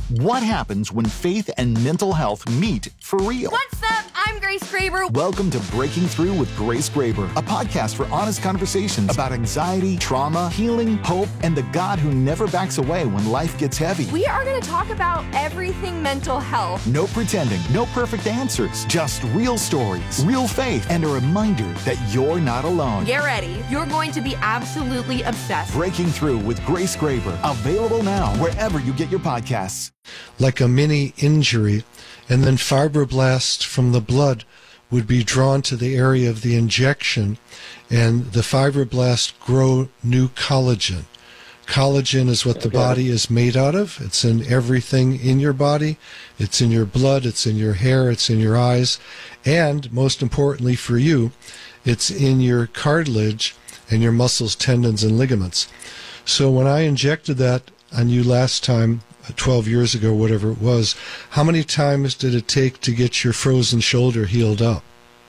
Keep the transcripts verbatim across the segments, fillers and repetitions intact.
What happens when faith and mental health meet for real? What's up? I'm Grace Graber. Welcome to Breaking Through with Grace Graber, a podcast for honest conversations about anxiety, trauma, healing, hope, and the God who never backs away when life gets heavy. We are going to talk about everything mental health. No pretending, no perfect answers, just real stories, real faith, and a reminder that you're not alone. Get ready. You're going to be absolutely obsessed. Breaking Through with Grace Graber, available now wherever you get your podcasts. Like a mini injury, and then fibroblasts from the blood would be drawn to the area of the injection, and the fibroblasts grow new collagen. Collagen is what the Okay. body is made out of. It's in everything in your body. It's in your blood. It's in your hair. It's in your eyes. And most importantly for you, it's in your cartilage and your muscles, tendons, and ligaments. So when I injected that on you last time, twelve years ago, whatever it was, how many times did it take to get your frozen shoulder healed up?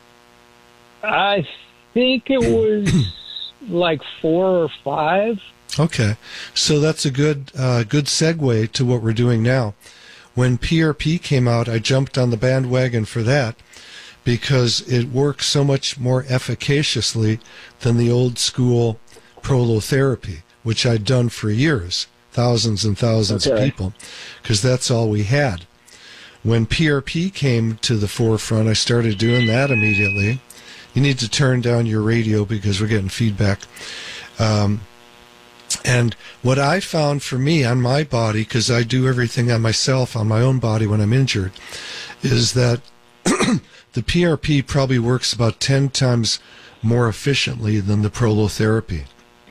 I think it was like four or five. Okay, so that's a good uh, good segue to what we're doing now. When P R P came out, I jumped on the bandwagon for that because it works so much more efficaciously than the old school prolotherapy, which I'd done for years, thousands and thousands Okay. of people, because that's all we had. When P R P came to the forefront, I started doing that immediately. You need to turn down your radio because we're getting feedback. Um, and what I found for me on my body, because I do everything on myself, on my own body when I'm injured, is that the P R P probably works about ten times more efficiently than the prolotherapy.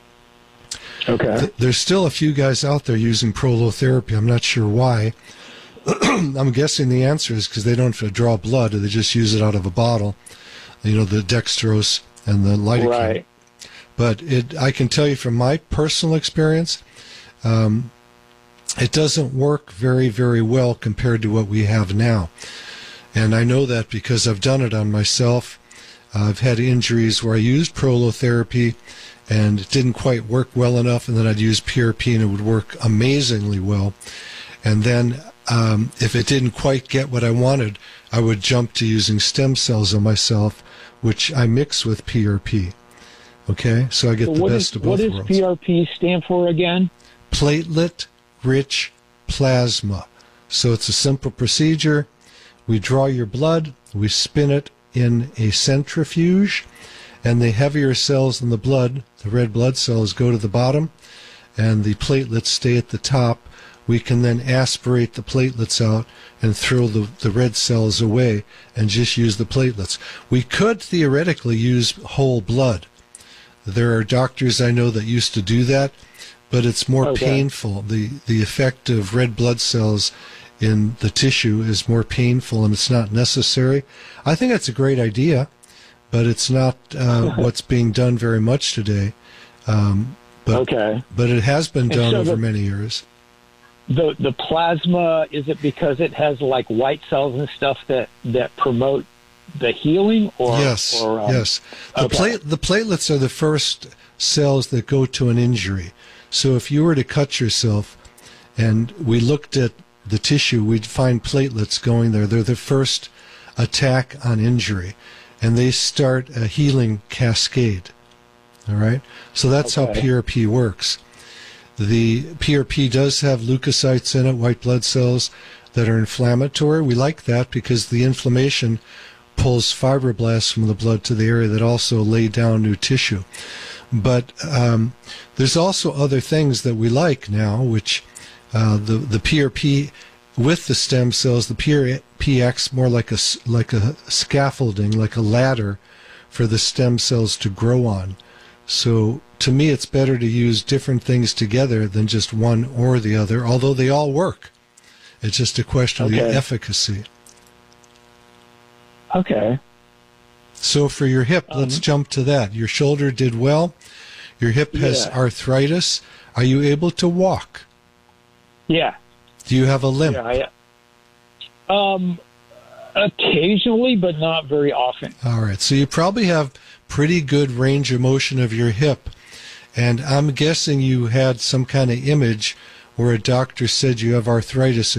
Okay. Th- There's still a few guys out there using prolotherapy. I'm not sure why. I'm guessing the answer is because they don't have to draw blood. They just use it out of a bottle. You know, the dextrose and the lidocaine. Right. But it, I can tell you from my personal experience, um, it doesn't work very, very well compared to what we have now. And I know that because I've done it on myself. I've had injuries where I used prolotherapy and it didn't quite work well enough, and then I'd use P R P and it would work amazingly well. And then um, if it didn't quite get what I wanted, I would jump to using stem cells on myself, which I mix with P R P. Okay, so I get So the what best is, of both what does worlds. P R P stand for again? Platelet-rich plasma. So it's a simple procedure. We draw your blood, we spin it in a centrifuge, and the heavier cells in the blood, the red blood cells, go to the bottom, and the platelets stay at the top. We can then aspirate the platelets out and throw the, the red cells away and just use the platelets. We could theoretically use whole blood. There are doctors I know that used to do that, but it's more Okay. painful. The, the effect of red blood cells in the tissue is more painful, and it's not necessary. I think that's a great idea, but it's not uh, what's being done very much today. Um, but, Okay. but it has been And done so over the- many years. The the plasma, is it because it has like white cells and stuff that, that promote the healing? Or Yes, or, um, yes. The, okay. plate, the platelets are the first cells that go to an injury. So if you were to cut yourself and we looked at the tissue, we'd find platelets going there. They're the first attack on injury, and they start a healing cascade. All right? So that's how Okay. P R P works. The P R P does have leukocytes in it, white blood cells that are inflammatory. We like that because the inflammation pulls fibroblasts from the blood to the area that also lay down new tissue. But um, there's also other things that we like now, which uh, the the P R P with the stem cells, the P R P acts more like a s- like a scaffolding, like a ladder for the stem cells to grow on. So to me, it's better to use different things together than just one or the other, although they all work. It's just a question of the Okay. efficacy. Okay. So for your hip, let's Um, jump to that. Your shoulder did well. Your hip has Yeah. arthritis. Are you able to walk? Yeah. Do you have a limp? Yeah. I, um, occasionally, but not very often. All right. So you probably have pretty good range of motion of your hip. And I'm guessing you had some kind of image where a doctor said you have arthritis